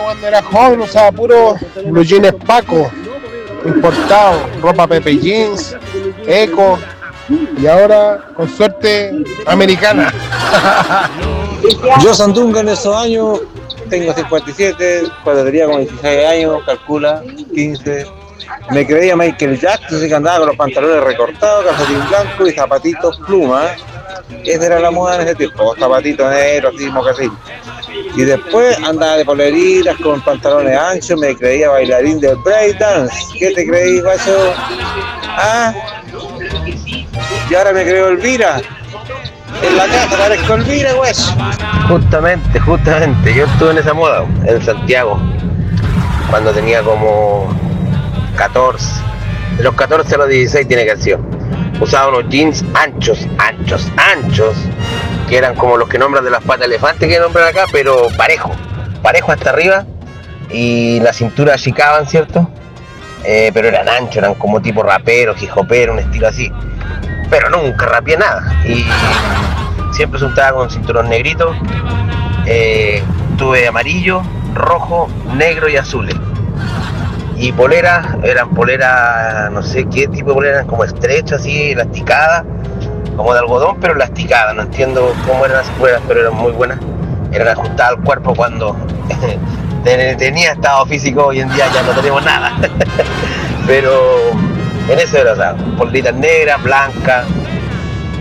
cuando era joven usaba puro blue jeans Paco, importado, ropa Pepe Jeans, Eco, y ahora con suerte americana. Yo Sandunga en esos años, tengo 57, cuando tenía como 16 años, calcula, 15. Me creía Michael Jackson, así que andaba con los pantalones recortados, calcetín blanco y zapatitos pluma. Esa era la moda en ese tiempo, zapatitos negros, así, mocasín. Y después andaba de poleritas con pantalones anchos, me creía bailarín de breakdance. ¿Qué te creí, guacho? Ah, y ahora me creo Elvira. En la casa parezco Elvira, guacho. Justamente, yo estuve en esa moda, en Santiago, cuando tenía como 14. De los 14 a los 16 tiene que haber sido. Usaba unos jeans anchos, que eran como los que nombran de las patas de elefante que nombran acá, pero parejo hasta arriba, y la cintura achicaban, ¿cierto? Pero eran anchos, eran como tipo rapero, hip-hopero, un estilo así. Pero nunca rapeé nada, y siempre untaba con cinturón negrito. Tuve amarillo, rojo, negro y azules. Y poleras, eran poleras, no sé qué tipo de poleras, eran como estrechas, así, elasticadas, como de algodón, pero elasticadas. No entiendo cómo eran las poleras, pero eran muy buenas. Eran ajustadas al cuerpo cuando tenía estado físico. Hoy en día ya no tenemos nada. Pero en eso era, o sea, poleritas negras, blancas,